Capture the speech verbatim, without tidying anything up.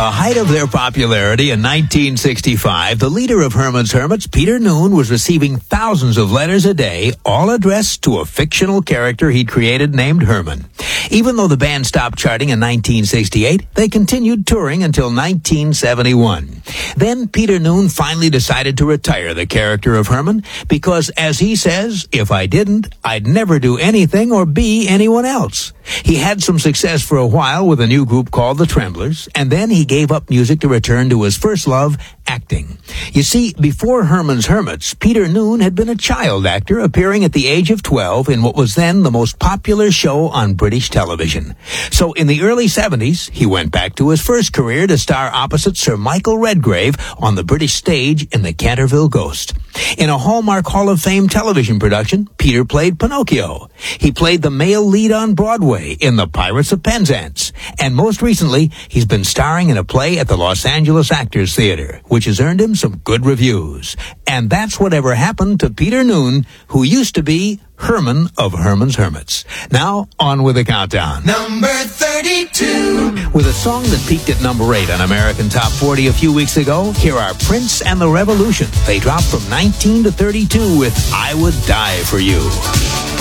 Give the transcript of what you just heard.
height of their popularity in nineteen sixty-five, the leader of Herman's Hermits, Peter Noone, was receiving thousands of letters a day, all addressed to a fictional character he'd created named Herman. Even though the band stopped charting in nineteen sixty-eight, they continued touring until nineteen seventy-one. Then Peter Noone finally decided to retire the character of Herman because, as he says, if I didn't, I'd never do anything or be anyone else. He had some success for a while with a new group called the Tremblers, and then he gave up music to return to his first love, acting. You see, before Herman's Hermits, Peter Noone had been a child actor appearing at the age of twelve in what was then the most popular show on British television. So in the early seventies, he went back to his first career to star opposite Sir Michael Redgrave on the British stage in The Canterville Ghost. In a Hallmark Hall of Fame television production, Peter played Pinocchio. He played the male lead on Broadway in The Pirates of Penzance. And most recently, he's been starring in a play at the Los Angeles Actors Theater, which has earned him some good reviews. And that's whatever happened to Peter Noone, who used to be Herman of Herman's Hermits. Now, on with the countdown. Number thirty-two. With a song that peaked at number eight on American Top forty a few weeks ago, here are Prince and the Revolution. They dropped from nineteen to thirty-two with I Would Die For You.